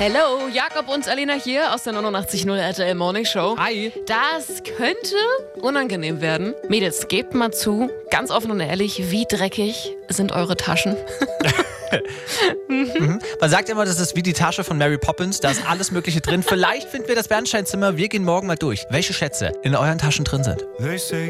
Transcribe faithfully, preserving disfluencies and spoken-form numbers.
Hello, Jakob und Alina hier aus der neunundachtzig Komma null R T L Morning Show. Hi. Das könnte unangenehm werden. Mädels, gebt mal zu, ganz offen und ehrlich, wie dreckig sind eure Taschen? mhm. Man sagt immer, das ist wie die Tasche von Mary Poppins, da ist alles Mögliche drin. Vielleicht finden wir das Bernsteinzimmer, wir gehen morgen mal durch, welche Schätze in euren Taschen drin sind.